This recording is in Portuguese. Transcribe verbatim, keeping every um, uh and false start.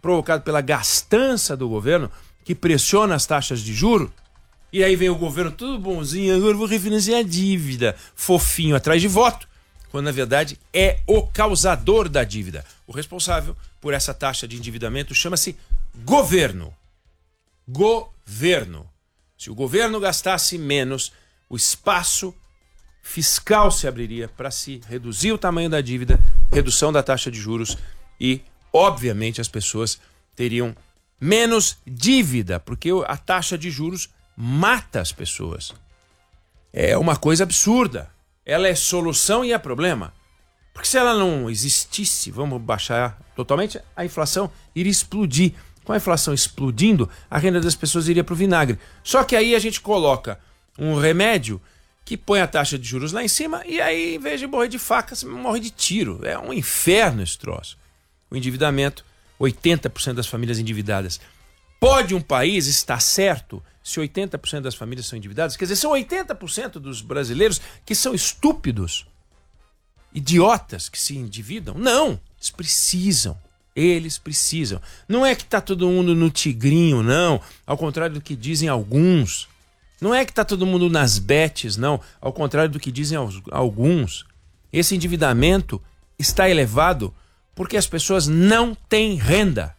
provocado pela gastança do governo, que pressiona as taxas de juros. E aí vem o governo tudo bonzinho, agora eu vou refinanciar a dívida, fofinho, atrás de voto, quando na verdade é o causador da dívida. O responsável por essa taxa de endividamento chama-se governo. Governo. Se o governo gastasse menos, o espaço fiscal se abriria para se reduzir o tamanho da dívida, redução da taxa de juros e, obviamente, as pessoas teriam menos dívida, porque a taxa de juros mata as pessoas. É uma coisa absurda. Ela é solução e é problema. Porque se ela não existisse, vamos baixar totalmente, a inflação iria explodir. Com a inflação explodindo, a renda das pessoas iria para o vinagre. Só que aí a gente coloca um remédio que põe a taxa de juros lá em cima e aí, em vez de morrer de faca, você morre de tiro. É um inferno esse troço. O endividamento, oitenta por cento das famílias endividadas. Pode um país estar certo se oitenta por cento das famílias são endividadas? Quer dizer, são oitenta por cento dos brasileiros que são estúpidos, idiotas que se endividam? Não, eles precisam. Eles precisam. Não é que está todo mundo no tigrinho, não. Ao contrário do que dizem alguns. Não é que está todo mundo nas betes, não. Ao contrário do que dizem alguns. Esse endividamento está elevado porque as pessoas não têm renda.